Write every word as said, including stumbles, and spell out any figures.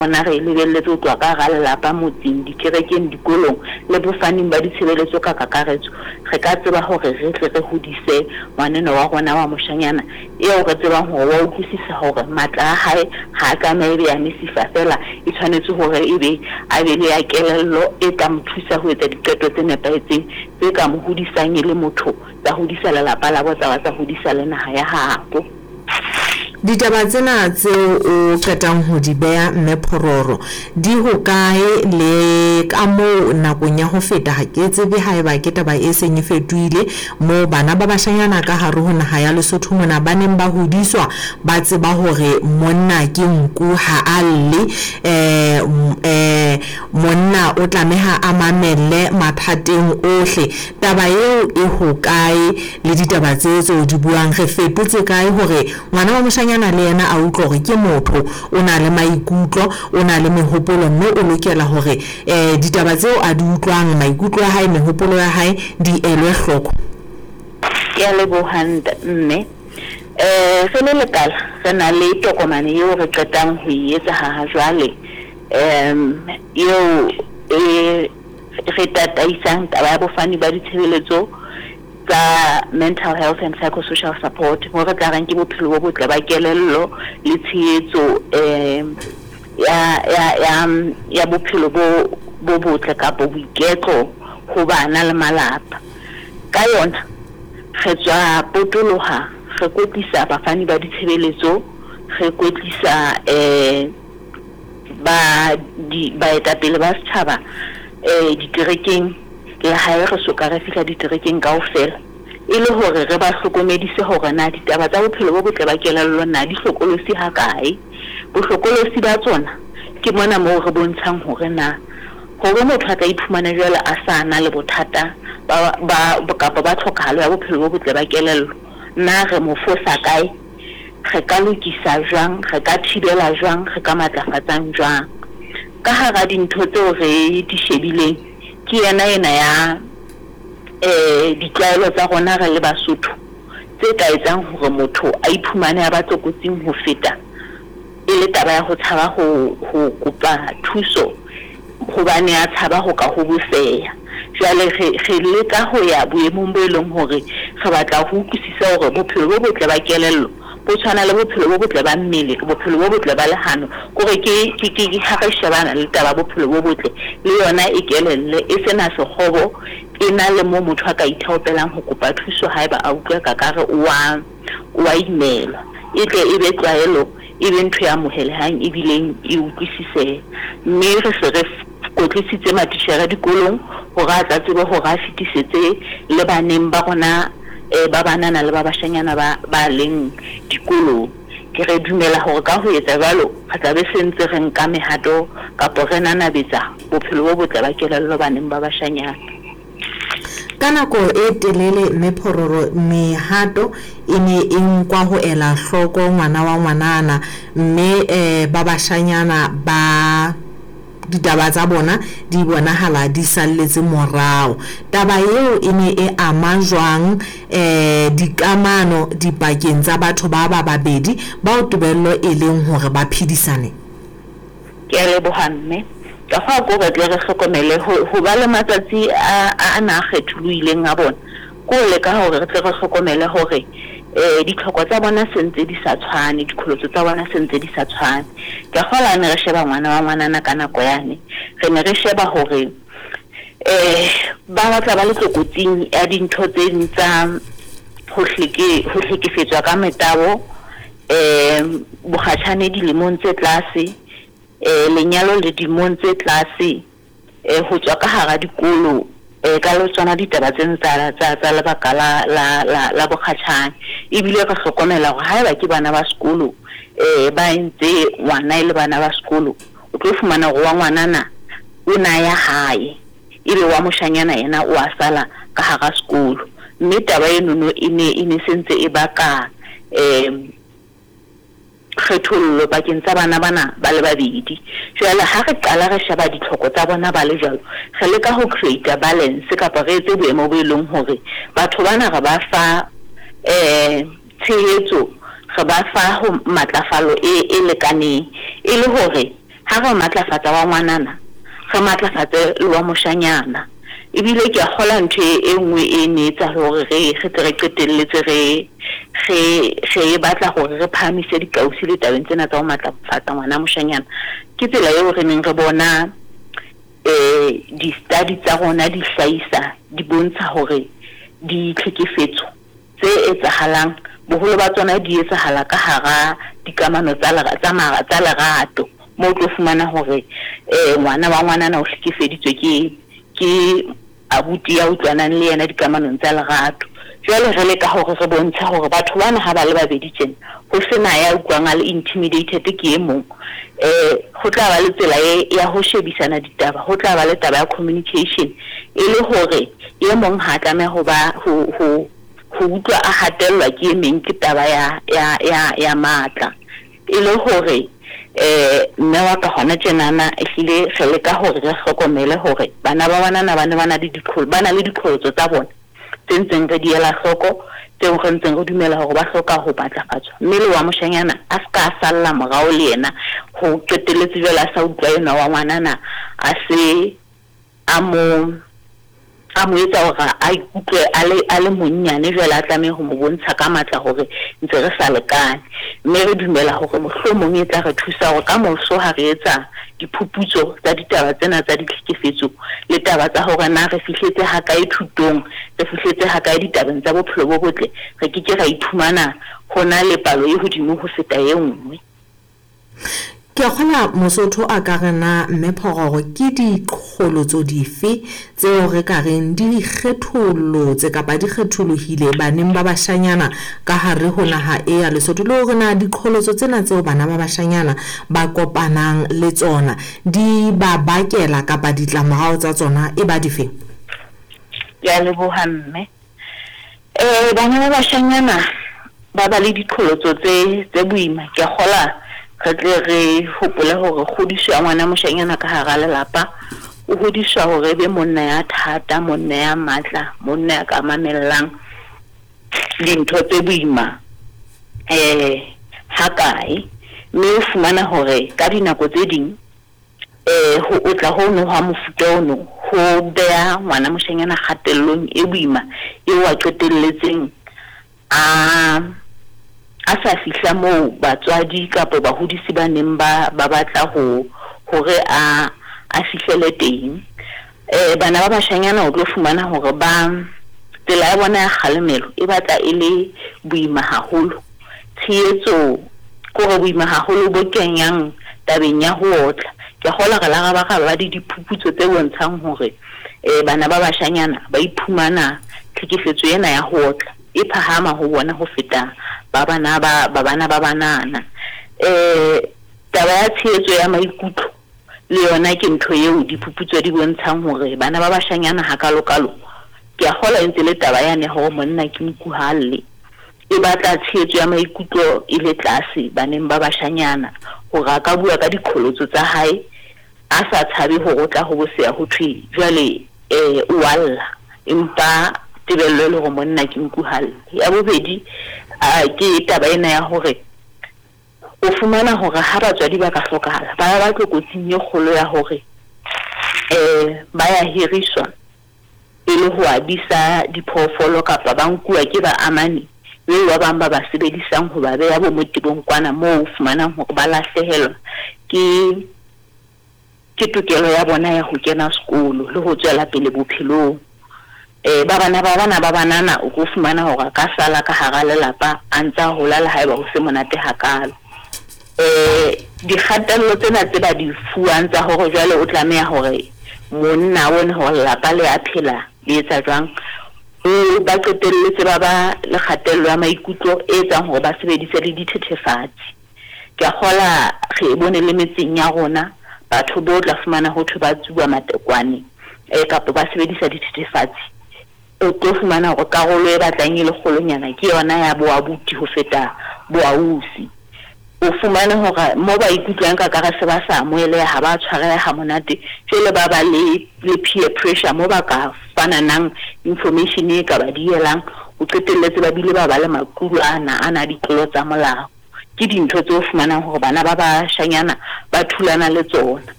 ona re lebelletse ho tloha ka hara lelapa motseng dikerekeng dikolong le bofaning ba ditshebeletso ka kakaretso re ka tseba hore re tle re hodise ngwaneno wa rona wa moshanyana eo re tsebang hore wa utlwisisa hore matla a hae ha a tlameha ebe ya mesifa fela e tshwanetse hore ebe a be le ya kelello e ka mo thusa ho etsa diqeto tse nepahetseng tse ka mo hodisang e le motho tsa hodisa lelapa la bo tsa hodisa le naha ya habo. Ditaba tsena tseo o qetang ho di beha mme Phororo di hokae le ka mo nakong ya ho feta ha ke tsebe haeba ke taba e seng e fetohile mo bana ba bashanyana ka hare ho naha ya Lesotho mona ba neng ba hodiswa ba tseba hore monna ke nku ha a lle eh eh monna o tlameha a mamelle mathateng ohle. Taba eo e hokae le ditaba tseo di buang re fetotse kae hore ngwana wa moshanyana le yena a utlwa hore ke motho o na le maikutlo o na le mehopolo mme o lokela hore eh ditaba tseo a di utlwang maikutlo a hae mehopolo ya hae di elwe hloko. Ke le bohanda mme eh re le lekala re na le tokomane eo re qetang ho etsa ha jwale em eo e re tataisang taba ya bofani ba ditshebeletso tsa mental health and psychosocial support mo re tlarang ke bophelo bo botle ba kelello le tshehetso eh ya ya ya ya bophelo bo bo botle ka bo boiketlo ho bana le malapa ka yona re tswa potoloha re kwetlisa bafani ba ditshebeletso re kwetlisa eh ba di ba etapele ba setjhaba eh dikerekeng le hae re soka re fihla diterekeng kaofela e le hore re ba hlokomedise hore na ditaba tsa bophelo bo botle ba kelello na di hlokolosi ha kae bohlokolosi ba tsona ke mona mo re bontshang hore na hore motho a ka iphumana jwale a sa na le bothata ba ba kapa ba tlhokahalo ya bophelo bo botle ba kelello na re mo fosa kae re ka lokisa jwang re ka thibela jwang re ka matlafatsang jwang ka hara dintho tseo re di shebileng ke yana ena ya eh ditlaelo tsa rona re le Basotho tse ka etsang hore motho a iphumane a ba tlokotsing ho feta e le taba ya ho tshaba ho ho kopa thuso hobane a tshaba ho ka ho boseya jwale re re leka ho ya boemong bo eleng hore re batla ho utlwisisa hore bophelo bo botle ba kelello bo tshwana le bophelo bo botle ba mmele ke bophelo bo botle ba lehano gore ke ke ke ha re shebana le taba bophelo bo botle le yona e kelelle e sena sekgobo e na le mo motho a ka ithaopelang ho kopa thuso haeba a utlwa ka kare wa wa imela e tle e be tlaelo e be ntho ya mohelehang e bileng e utlwisise mme re se re kotlisitse matishara dikolong hore a tla tsebe hore a fitisetse le baneng ba rona e ba banana le ba bashanyana ba ba leng dikolong ke re dumela hore ka ho etsa jalo re tla be sentse re nka mehato kapo re nanabetsa bophelo bo botle ba kelello baneng ba bashanyana. Ka nako e telele mme Phororo mehato e ne e nkwa ho ela hloko ngwana wa ngwanana mme eh ba bashanyana ba ditaba tsa bona di bonahala di salletse morao. Taba eo e ne e ama jwang eh dikamano dipakeng tsa batho ba ba babedi ba o tobello e leng hore ba phedisane. Ke a lebohamme ka fa go ba tle re hlokomele ho ba le matsatsi a ana kgethuileng a bona go le ka hore re tle re hlokomele hore eh ditlhoko tsa bona sentse di sa tshwane dikholotsho tsa bona sentse di sa tshwane ka fa ne re sheba ngwana wa ngwanana ka nako yane re ne re sheba hore eh ba batla ba le tlokotsing ya dintho tse ntsa ho hleke ho hlekefetswa ka metabo eh bokgatshane dilemong tse tlase eh lenyalo le dimong tse tlase eh ho tswa ka hara dikolo eh ka lo tsona ditaba tse ntsa tsa tsa le bakala la la la bokhatshane e bile re hlokomela hore haeba ke bana ba sekolo eh ba ntse ngwana ile bana ba sekolo o tlo fumana go wa ngwanana o na ya hae ile wa moshanyana yena o asala ka hara sekolo mme taba eno no ine ine sentse e baka eh kgethollo bakeng tsa bana bana ba le babedi jwale ha re qala re sheba ditlhoko tsa bona ba le jalo re leka ho create balance kapa re etse boemo bo eleng hore batho bana re ba fa eh tshehetso re ba fa ho matlafalo e e lekaneng e le hore ha re matlafatsa wa ngwanana re matlafatse le wa moshanyana ebile ke a gola ntho e nngwe e netsa hore re re re qetelletse re re re batla hore re phamise dikausi le tabeng tsena tsa ho matlafatsa ngwana moshanyana ke tsela eo re neng re bona eh di study tsa rona di hlaisa di bontsha hore di tlhekefetso tse etsahalang boholo ba tsona di etsahala ka hara dikamano tsa la tsa mara tsa lerato mo tlo fumana hore eh ngwana wa ngwana na o hlekefeditswe ke ke abuti ya utlwanang le yena dikamanong tsa lerato jwale re le ka hore re bontsha hore batho bana ha ba le babedi tsena ho sena ya utlwang a le intimidated ke e mong eh ho tla ba le tsela ya ho shebisana ditaba ho tla ba le taba ya communication e le hore e mong ha tlameha ho ba ho ho ho utlwa a hatellwa ke emeng ke taba ya ya ya ya matla e le hore eh mme wa ka hona tjenana e hlile re le ka hore re hlokomele hore bana ba banana ba ne bana le dikholo bana le dikholo tsa bona tsentseng re diela hloko tseo re ntseng re dumela hore ba hloka ho batlafatswa mme le wa moshanyana a ska salla morao le yena ho qetelletse jela sa utlwa yena wa ngwanana a se a mo a mo etsa hore a ikutlwe a le a le monnyane jela a tlameha ho mo bontsha ka matla hore ntse re sa lekane mme re dumela hore mohlomong e tla re thusa hore ka moso ha re etsa diphuputso tsa ditaba tsena tsa ditlhekefetso le taba tsa hore na re fihletse ha kae thutong re fihletse ha kae ditabeng tsa bophelo bo botle re ke ke ra ithumana hona le palo e hodimo ho feta e nngwe ke gona Mosotho a ka rena mme Phororo ke dikgolotso dife tseo re ka reng di kgetholotse kapa di kgetholohile baneng ba bashanyana ka hare ho naha e ya Lesotho le hore na dikgolotso tsena tseo bana ba bashanyana ba kopanang le tsona di ba bakela kapa ditlamorao tsa tsona e ba dife ya leboha mme eh bana ba bashanyana ba ba le dikgolotso tse tse buima ke gola re tle re hopole hore kgodiso ya ngwana moshanyana ka hara lelapa o hodiswa hore be monna ya thata monna ya matla monna ya ka mamellang dintho tse buima eh ha kae mme o fumana hore ka dinako tse ding eh ho utla ho no ha mofuta ono ho bea ngwana moshanyana kgatellong e buima e wa qetelletseng a a sa fihla mo batswadi kapa bahodisi ba neng ba ba batla ho hore a a fihlele teng eh bana ba bashanyana o tlo fumana hore ba tsela ya bona ya kgalemelo e batla e le buima haholo tshietso ko re buima haholo bo kenyang tabeng ya ho otla ke gola ga la ga ba ga ba di diphuputso tse bontshang hore eh bana ba bashanyana ba iphumana tlhekefetso ena ya ho otla e phahama ho bona ho feta ba bana ba bana ba banana eh taba ya tshietso ya maikutlo le yona ke ntho eo diphuputso di bontshang hore bana ba bashanyana ha kalo kalo ke a gola ntse le taba yane ho monna ke nkuhalle e batla tshietso ya maikutlo e le tlase baneng ba bashanyana ho ra ka bua ka dikholotso tsa hae a sa tshabe ho rotla ho bosea ho thwe jwale eh o walla empa tebello le go monna ke nkuhalle ya bobedi a ke taba ena ya hore o fumana hore ha batswadi ba ka hlokahala ba ba tlo kotsing e kgolo ya hore eh ba ya hiriswa e le ho abisa diphoofolo kapa ba nkuwa ke ba amane le ba bang ba ba sebedisang ho ba beya bo motibong kwana mo o fumanang hore ba lahlehelwa ke ke tokelo ya bona ya ho kena sekolo le ho tswela pele bophelong eh ba bana ba bana ba banana o go fumana hore ka sala ka hara lelapa a ntsa ho la haeba ho se monate hakalo eh di khatalo tsena tse ba di fuang tsa hore jwale o tlameha hore monna wona ho lapa le a phela le etsa jwang o ba qetelletse ba ba le kgatello ya maikutlo e tsang hore ba sebedise le dithethefatsi ke a gola re bone le metseng ya rona batho bo tla fumana ho thwe ba tsuba matekwane e kapa ba sebedisa dithethefatsi o tlo fumana hore karolo e batlang e le kgolonyana ke yona ya bo abuti ho feta bo ausi o fumana hore mo ba ikutlwang ka kare se ba sa moele ha ba tshwareha ha monate jele ba ba le le peer pressure mo ba ka fana nang information e ka ba dielang o qetelletse ba bile ba ba le makulu ana ana ditlolo tsa molao ke ke dintho tse o fumanang hore bana ba bashanyana ba thulana le tsona